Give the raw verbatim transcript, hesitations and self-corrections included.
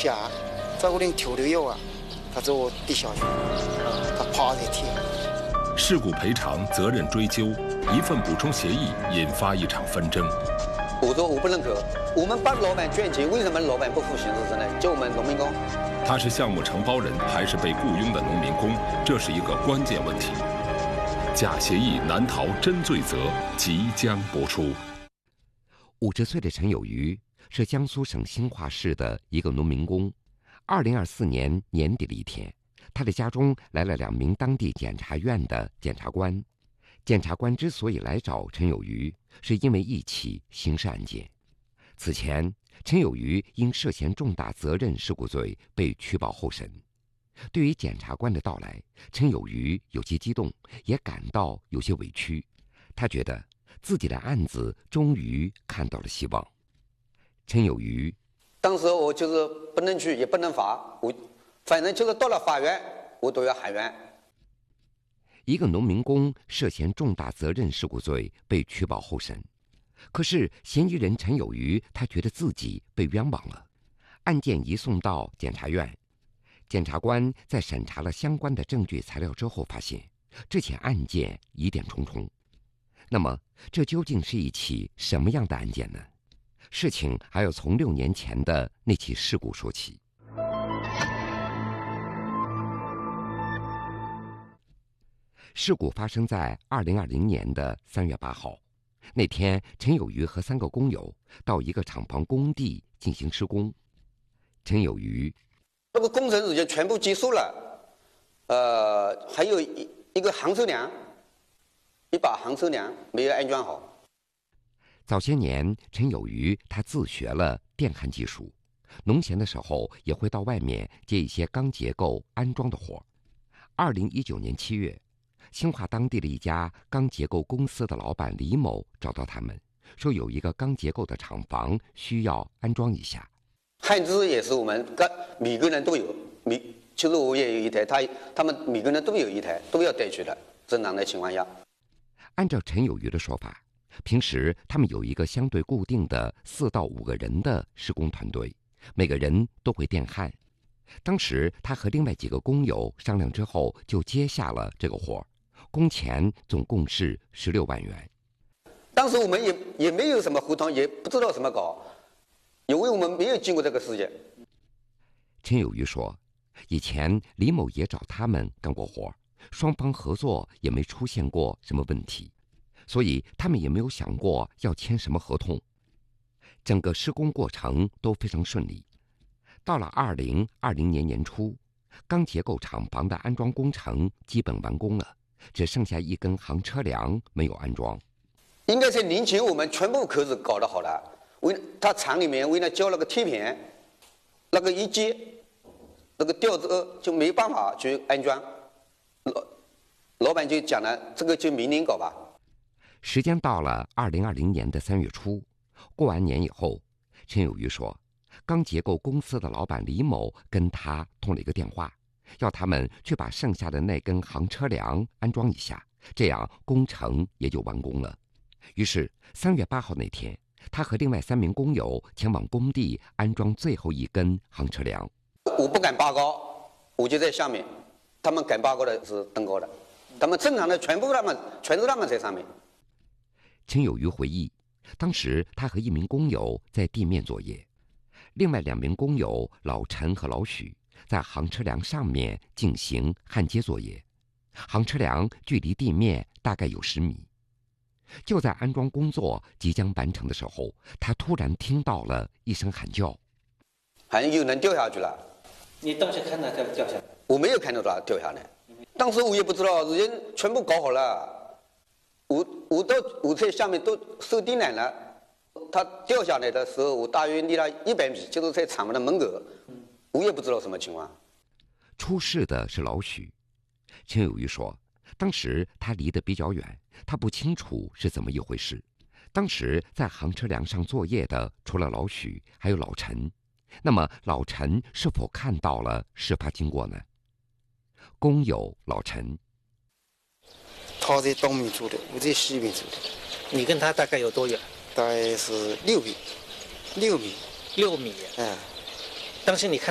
下，在屋里调的药啊，他在我地下去，他趴在地。 事故赔偿、责任追究，一份补充协议引发一场纷争。 我说我不认可，我们帮老板捐钱，为什么老板不负刑事责任？就我们农民工。 他是项目承包人还是被雇佣的农民工，这是一个关键问题。假协议难逃真罪责，即将播出。 五十岁的陈有余是江苏省兴化市的一个农民工。二零二四年年底的一天，他的家中来了两名当地检察院的检察官。检察官之所以来找陈有余，是因为一起刑事案件。此前，陈有余因涉嫌重大责任事故罪被取保候审。对于检察官的到来，陈有余有些激动，也感到有些委屈。他觉得自己的案子终于看到了希望。陈有余， 当时我就是不能去，也不能罚，我反正就是到了法院，我都要喊冤。 一个农民工涉嫌重大责任事故罪被取保候审，可是嫌疑人陈有余，他觉得自己被冤枉了。案件移送到检察院，检察官在审查了相关的证据材料之后，发现这起案件疑点重重。那么，这究竟是一起什么样的案件呢？事情还要从六年前的那起事故说起。事故发生在二零二零年的三月八号。那天，陈有余和三个工友到一个厂房工地进行施工。陈有余， 这个工程已经全部结束了，呃，还有一一个行车梁，一把行车梁没有安装好。 早些年，陈有余他自学了电焊技术，农闲的时候也会到外面接一些钢结构安装的活。二零一九年七月，兴化当地的一家钢结构公司的老板李某找到他们，说有一个钢结构的厂房需要安装一下。 焊机也是我们各每个人都有，每其实我也有一台，他他们每个人都有一台，都要带去的。正常的情况下， 按照陈有余的说法，平时他们有一个相对固定的四到五个人的施工团队，每个人都会电焊。当时他和另外几个工友商量之后，就接下了这个活，工钱总共是十六万元。 当时我们也也没有什么合同，也不知道怎么搞，因为我们没有经过这个事情。 陈有余说，以前李某也找他们干过活，双方合作也没出现过什么问题，所以他们也没有想过要签什么合同。整个施工过程都非常顺利。到了二零二零年年初，钢结构厂房的安装工程基本完工了，只剩下一根行车梁没有安装。 应该是年前我们全部口子搞得好了，为他厂里面为了交了个贴片，那个一接，那个吊子就没办法去安装。老老板就讲了，这个就明年搞吧。 时间到了二零二零年的三月初，过完年以后，陈有余说，钢结构公司的老板李某跟他通了一个电话，要他们去把剩下的那根行车梁安装一下，这样工程也就完工了。于是三月八号那天，他和另外三名工友前往工地安装最后一根行车梁。 我不敢拔高，我就在下面，他们敢拔高的是登高的，他们正常的全部他们全是他们在上面。 陈有余回忆，当时他和一名工友在地面作业，另外两名工友老陈和老许在行车梁上面进行焊接作业，行车梁距离地面大概有十米。就在安装工作即将完成的时候，他突然听到了一声喊叫， 好像有人掉下去了。 你当时看到他掉下来？ 我没有看到他掉下来，当时我也不知道，人全部搞好了，我我到我在下面都收地缆了。他掉下来的时候，我大约离了一百米，就是在厂房的门口，我也不知道什么情况。 出事的是老许。陈有余说，当时他离得比较远，他不清楚是怎么一回事。当时在行车梁上作业的除了老许，还有老陈。那么老陈是否看到了事发经过呢？工友老陈， 他在东面住的，我在西面住的。 你跟他大概有多远？ 大概是六米，六米。 六米。 嗯。 当时你看